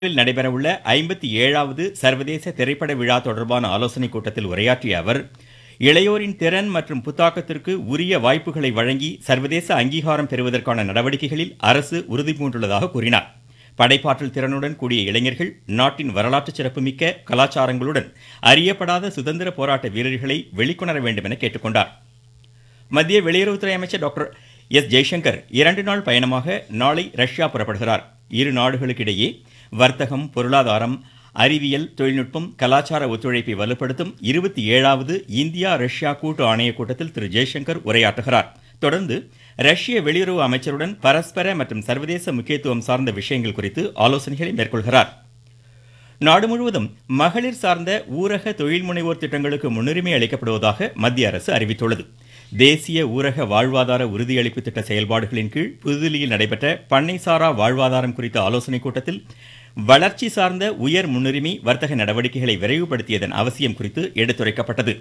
நடைபெறவுள்ள 57வது சர்வதேச திரைப்பட விழா தொடர்பான ஆலோசனைக் கூட்டத்தில் உரையாற்றிய அவர், இளையோரின் திறன் மற்றும் புத்தாக்கத்திற்கு உரிய வாய்ப்புகளை வழங்கி சர்வதேச அங்கீகாரம் பெறுவதற்கான நடவடிக்கைகளில் அரசு உறுதிபூண்டுள்ளதாக கூறினார். படைப்பாற்றல் திறனுடன் கூடிய இளைஞர்கள் நாட்டின் வரலாற்று சிறப்புமிக்க கலாச்சாரங்களுடன் அறியப்படாத சுதந்திர போராட்ட வீரர்களை வெளிக்கொணர வேண்டும் என கேட்டுக்கொண்டார். மத்திய வெளியுறவுத்துறை அமைச்சர் டாக்டர் எஸ் ஜெய்சங்கர் 2 நாள் பயணமாக நாளை ரஷ்யா புறப்படுகிறார். இரு நாடுகளுக்கிடையே வர்த்தகம், பொருளாதாரம், அறிவியல், தொழில்நுட்பம், கலாச்சார ஒத்துழைப்பை வலுப்படுத்தும் 27வது இந்தியா ரஷ்யா கூட்டு ஆணைய கூட்டத்தில் திரு ஜெய்சங்கர் உரையாற்றுகிறார். தொடர்ந்து ரஷ்ய வெளியுறவு அமைச்சருடன் பரஸ்பர மற்றும் சர்வதேச முக்கியத்துவம் சார்ந்த விஷயங்கள் குறித்து ஆலோசனைகளை மேற்கொள்கிறார். நாடு முழுவதும் மகளிர் சார்ந்த ஊரக தொழில் முனைவோர் திட்டங்களுக்கு முன்னுரிமை அளிக்கப்படுவதாக மத்திய அரசு அறிவித்துள்ளது. தேசிய ஊரக வாழ்வாதார உறுதியளிப்பு திட்ட செயல்பாடுகளின் கீழ் புதுதில்லியில் நடைபெற்ற பண்ணைசாரா வாழ்வாதாரம் குறித்த ஆலோசனைக் கூட்டத்தில் வளர்ச்சி சார்ந்த உயர் முன்னுரிமை வர்த்தக நடவடிக்கைகளை விரைவுபடுத்தியதன் அவசியம் குறித்து எடுத்துரைக்கப்பட்டது.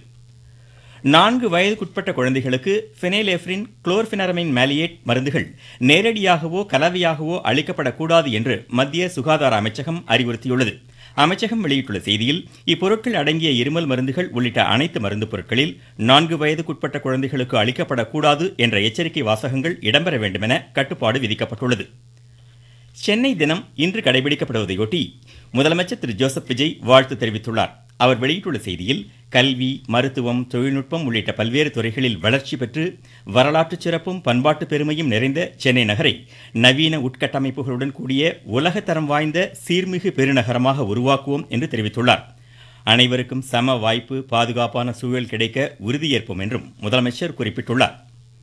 4 வயதுக்குட்பட்ட குழந்தைகளுக்கு பினைலெப்ரின், குளோர்பினரமைன் மாலியேட் மருந்துகள் நேரடியாகவோ கலவையாகவோ அளிக்கப்படக்கூடாது என்று மத்திய சுகாதார அமைச்சகம் அறிவுறுத்தியுள்ளது. அமைச்சகம் வெளியிட்டுள்ள செய்தியில், இப்பொருட்கள் அடங்கிய இருமல் மருந்துகள் உள்ளிட்ட அனைத்து மருந்து பொருட்களில் 4 வயதுக்குட்பட்ட குழந்தைகளுக்கு அளிக்கப்படக்கூடாது என்ற எச்சரிக்கை வாசகங்கள் இடம்பெற வேண்டும் என கட்டுப்பாடு விதிக்கப்பட்டுள்ளது. சென்னை தினம் இன்று கடைபிடிக்கப்படுவதையொட்டி முதலமைச்சர் திரு ஜோசப் விஜய் வாழ்த்து தெரிவித்துள்ளார். அவர் வெளியிட்டுள்ள செய்தியில், கல்வி, மருத்துவம், தொழில்நுட்பம் உள்ளிட்ட பல்வேறு துறைகளில் வளர்ச்சி பெற்று வரலாற்று சிறப்பும் பண்பாட்டு பெருமையும் நிறைந்த சென்னை நகரை நவீன உட்கட்டமைப்புகளுடன் கூடிய உலகத்தரம் வாய்ந்த சீர்மிகு பெருநகரமாக உருவாக்குவோம் என்று தெரிவித்துள்ளார். அனைவருக்கும் சம வாய்ப்பு, பாதுகாப்பான சூழல் கிடைக்க உறுதியேற்போம் என்றும் முதலமைச்சர் குறிப்பிட்டுள்ளார்.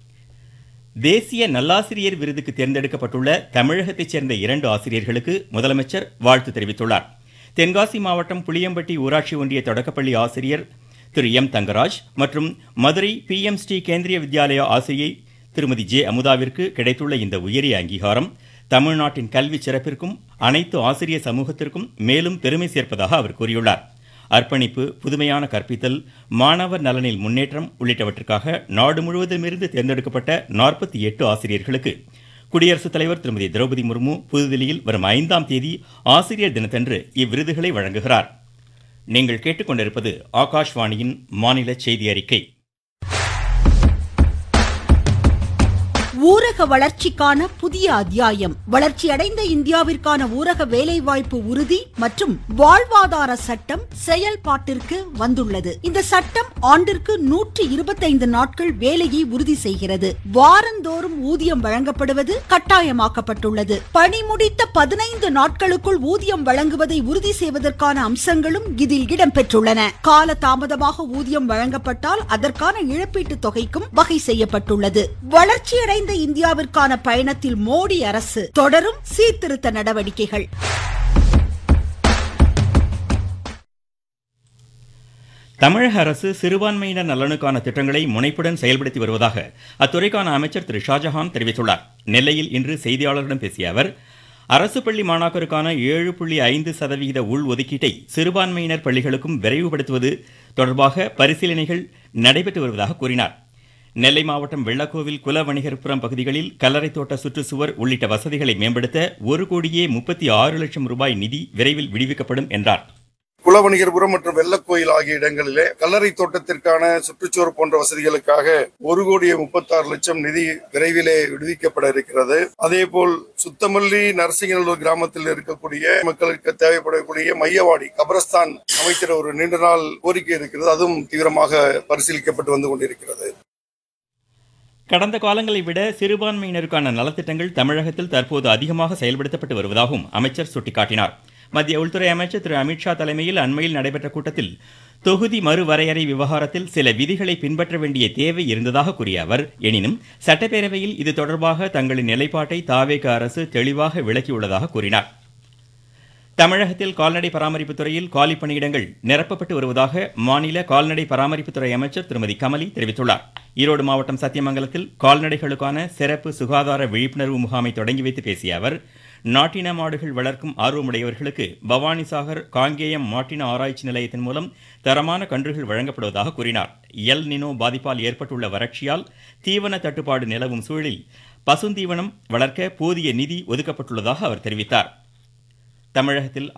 தேசிய நல்லாசிரியர் விருதுக்கு தேர்ந்தெடுக்கப்பட்டுள்ள தமிழகத்தைச் சேர்ந்த 2 ஆசிரியர்களுக்கு முதலமைச்சர் வாழ்த்து தெரிவித்துள்ளார். தென்காசி மாவட்டம் புளியம்பட்டி ஊராட்சி ஒன்றிய தொடக்கப்பள்ளி ஆசிரியர் திரு எம் தங்கராஜ் மற்றும் மதுரை PM ஸ்ரீ கேந்திரிய வித்யாலயா ஆசிரியை திருமதி ஜே அமுதாவிற்கு கிடைத்துள்ள இந்த உயரிய அங்கீகாரம் தமிழ்நாட்டின் கல்வி சிறப்பிற்கும் அனைத்து ஆசிரியர் சமூகத்திற்கும் மேலும் பெருமை சேர்ப்பதாக அவர் கூறியுள்ளார். அர்ப்பணிப்பு, புதுமையான கற்பித்தல், மாணவர் நலனில் முன்னேற்றம் உள்ளிட்டவற்றுக்காக நாடு முழுவதுமிருந்து தேர்ந்தெடுக்கப்பட்ட 48 ஆசிரியர்களுக்கு குடியரசுத் தலைவர் திருமதி திரௌபதி முர்மு புதுதில்லியில் வரும் 5ஆம் தேதி ஆசிரியர் தினத்தன்று இவ்விருதுகளை வழங்குகிறார். நீங்கள் கேட்டுக்கொண்டிருப்பது ஆகாஷ்வாணியின் மாநில செய்தி அறிக்கை. ஊரக வளர்ச்சிக்கான புதிய அத்தியாயம். வளர்ச்சியடைந்த இந்தியாவிற்கான ஊரக வேலைவாய்ப்பு உறுதி மற்றும் வாழ்வாதார சட்டம் செயல்பாட்டிற்கு வந்துள்ளது. இந்த சட்டம் ஆண்டிற்கு 125 நாட்கள் வேலையை உறுதி செய்கிறது. வாரந்தோறும் ஊதியம் வழங்கப்படுவது கட்டாயமாக்கப்பட்டுள்ளது. பணி முடித்த 15 நாட்களுக்குள் ஊதியம் வழங்குவதை உறுதி செய்வதற்கான அம்சங்களும் இதில் இடம்பெற்றுள்ளன. கால தாமதமாக ஊதியம் வழங்கப்பட்டால் அதற்கான இழப்பீட்டு தொகைக்கும் வகை செய்யப்பட்டுள்ளது. வளர்ச்சியடைந்த இந்தியாவிற்கான பயணத்தில் மோடி அரசு தொடரும் சீர்திருத்த நடவடிக்கைகள். தமிழக அரசு சிறுபான்மையினர் நலனுக்கான திட்டங்களை முனைப்புடன் செயல்படுத்தி வருவதாக அத்துறைக்கான அமைச்சர் திரு ஷாஜஹான் தெரிவித்துள்ளார். நெல்லையில் இன்று செய்தியாளர்களிடம் பேசிய அவர், அரசு பள்ளி மாணாக்கருக்கான 7.5% உள் ஒதுக்கீட்டை சிறுபான்மையினர் பள்ளிகளுக்கும் விரைவுபடுத்துவது தொடர்பாக பரிசீலனைகள் நடைபெற்று வருவதாக கூறினார். நெல்லை மாவட்டம் வெள்ளக்கோவில் குலவணிகர்புரம் பகுதிகளில் கல்லறை தோட்ட சுற்றுச்சுவர் உள்ளிட்ட வசதிகளை மேம்படுத்த 1,36,00,000 ரூபாய் நிதி விரைவில் விடுவிக்கப்படும் என்றார். குலவணிகர்புரம் மற்றும் வெள்ளக்கோயில் ஆகிய இடங்களிலே கல்லறை தோட்டத்திற்கான சுற்றுச்சுவர் போன்ற வசதிகளுக்காக 1,36,00,000 நிதி விரைவிலே விடுவிக்கப்பட இருக்கிறது. அதேபோல் சுத்தமல்லி நரசிங்கநல்லூர் கிராமத்தில் இருக்கக்கூடிய மக்களுக்கு தேவைப்படக்கூடிய மையவாடி கபரஸ்தான் அமைக்கிற ஒரு நீண்ட நாள் கோரிக்கை இருக்கிறது. அதுவும் தீவிரமாக பரிசீலிக்கப்பட்டு வந்து கொண்டிருக்கிறது. கடந்த காலங்களை விட சிறுபான்மையினருக்கான நலத்திட்டங்கள் தமிழகத்தில் தற்போது அதிகமாக செயல்படுத்தப்பட்டு வருவதாகவும் அமைச்சர் சுட்டிக்காட்டினார். மத்திய உள்துறை அமைச்சர் திரு அமித்ஷா தலைமையில் அண்மையில் நடைபெற்ற கூட்டத்தில் தொகுதி மறுவரையறை விவகாரத்தில் சில விதிகளை பின்பற்ற வேண்டிய தேவை இருந்ததாக கூறிய அவர், எனினும் சட்டப்பேரவையில் இது தொடர்பாக தங்களின் நிலைப்பாட்டை தாவேக அரசு தெளிவாக விளக்கியுள்ளதாக கூறினார். தமிழகத்தில் கால்நடை பராமரிப்பு துறையில் காலி பணியிடங்கள் நிரப்பப்பட்டு வருவதாக மாநில கால்நடை பராமரிப்புத்துறை அமைச்சர் திருமதி கமலி தெரிவித்துள்ளார். ஈரோடு மாவட்டம் சத்தியமங்கலத்தில் கால்நடைகளுக்கான சிறப்பு சுகாதார விழிப்புணர்வு முகாமை தொடங்கி வைத்து பேசிய அவர், நாட்டின மாடுகள் வளர்க்கும் ஆர்வமுடையவர்களுக்கு பவானிசாகர் காங்கேயம் மாட்டின ஆராய்ச்சி நிலையத்தின் மூலம் தரமான கன்றுகள் வழங்கப்படுவதாக கூறினார். எல் நினோ பாதிப்பால் ஏற்பட்டுள்ள வறட்சியால் தீவன தட்டுப்பாடு நிலவும் சூழலில் பசுந்தீவனம் வளர்க்க போதிய நிதி ஒதுக்கப்பட்டுள்ளதாக அவர் தெரிவித்தார். தமிழகத்தில்